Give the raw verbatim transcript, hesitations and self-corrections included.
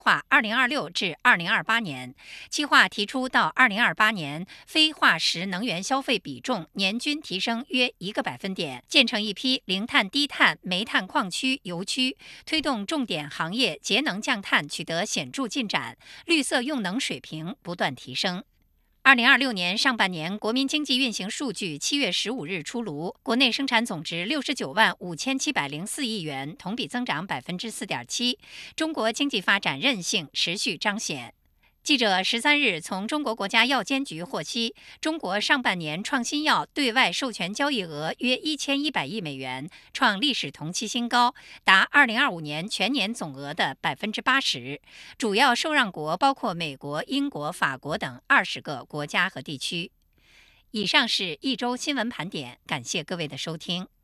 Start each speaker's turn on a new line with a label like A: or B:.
A: 划二零二六至二零二八年，计划提出到二零二八年非化石能源消费比重年均提升约一个百分点，建成一批零碳低碳煤炭矿区油区，推动重点行业节能降碳取得显著进展，绿色用能水平不断提升。二零二六年上半年国民经济运行数据七月十五日出炉，国内生产总值六十九万五千七百零四亿元，同比增长百分之四点七。中国经济发展韧性持续彰显。记者十三日从中国国家药监局获悉，中国上半年创新药对外授权交易额约一千一百亿美元，创历史同期新高，达二零二五年全年总额的百分之八十。主要受让国包括美国、英国、法国等二十个国家和地区。以上是一周新闻盘点，感谢各位的收听。